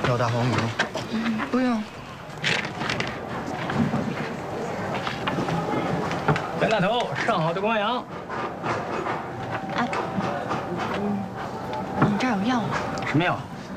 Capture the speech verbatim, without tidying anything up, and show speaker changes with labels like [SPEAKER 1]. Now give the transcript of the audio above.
[SPEAKER 1] 要大黄鱼吗？
[SPEAKER 2] 嗯，不用。
[SPEAKER 3] 袁大头，上好的公羊。
[SPEAKER 2] 哎，嗯，你这儿有药吗？
[SPEAKER 3] 什么药？